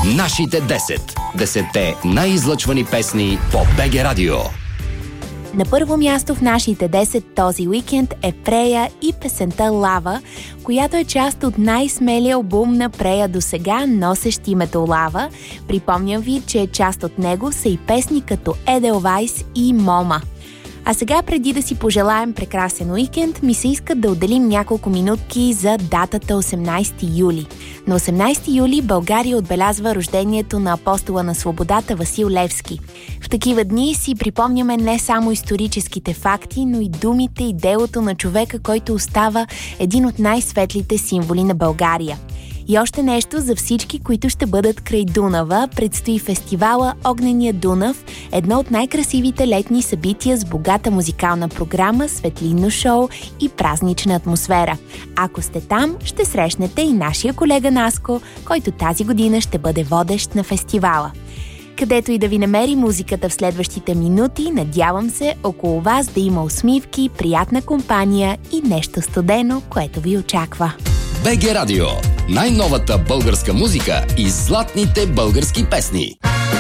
Нашите 10. 10-те най-излъчвани песни по БГ Радио. На първо място в нашите 10 този уикенд е Прея и песента Лава, която е част от най-смелия албум на Прея досега, носещ името Лава. Припомням ви, че част от него са и песни като Еделвайс и Мома. А сега, преди да си пожелаем прекрасен уикенд, ми се иска да отделим няколко минутки за датата 18 юли. На 18 юли България отбелязва рождението на апостола на свободата Васил Левски. В такива дни си припомняме не само историческите факти, но и думите и делото на човека, който остава един от най-светлите символи на България. И още нещо за всички, които ще бъдат край Дунава. Предстои фестивала Огнения Дунав, едно от най-красивите летни събития с богата музикална програма, светлинно шоу и празнична атмосфера. Ако сте там, ще срещнете и нашия колега Наско, който тази година ще бъде водещ на фестивала. Където и да ви намери музиката в следващите минути, надявам се около вас да има усмивки, приятна компания и нещо студено, което ви очаква. БГ Радио. Най-новата българска музика и златните български песни.